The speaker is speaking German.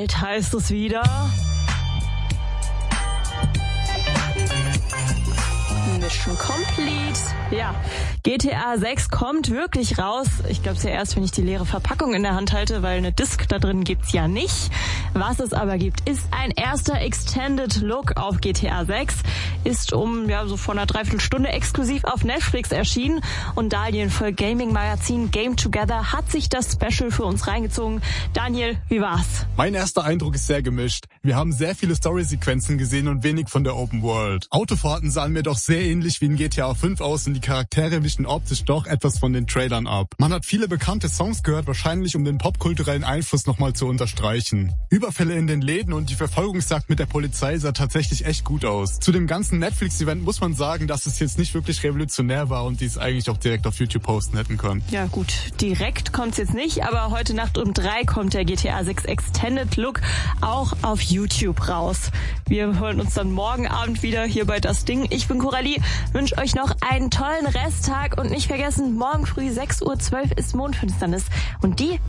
Bald heißt es wieder Mission Complete. Ja, GTA 6 kommt wirklich raus. Ich glaube es ja erst, wenn ich die leere Verpackung in der Hand halte, weil eine Disc da drin gibt's ja nicht. Was es aber gibt, ist ein erster Extended Look auf GTA 6. Ist so vor einer Dreiviertelstunde exklusiv auf Netflix erschienen. Und Daniel für Gaming-Magazin Game Together hat sich das Special für uns reingezogen. Daniel, wie war's? Mein erster Eindruck ist sehr gemischt. Wir haben sehr viele Story-Sequenzen gesehen und wenig von der Open World. Autofahrten sahen mir doch sehr ähnlich wie in GTA 5 aus und die Charaktere wichen optisch doch etwas von den Trailern ab. Man hat viele bekannte Songs gehört, wahrscheinlich um den popkulturellen Einfluss nochmal zu unterstreichen. Überfälle in den Läden und die Verfolgungsjagd mit der Polizei sah tatsächlich echt gut aus. Zu dem ganzen Netflix-Event muss man sagen, dass es jetzt nicht wirklich revolutionär war und die es eigentlich auch direkt auf YouTube posten hätten können. Ja gut, direkt kommt's jetzt nicht, aber heute Nacht um 3 kommt der GTA 6 Extended Look auch auf YouTube raus. Wir hören uns dann morgen Abend wieder hier bei Das Ding. Ich bin Coralie, wünsche euch noch einen tollen Resttag und nicht vergessen, morgen früh 6:12 Uhr ist Mondfinsternis und die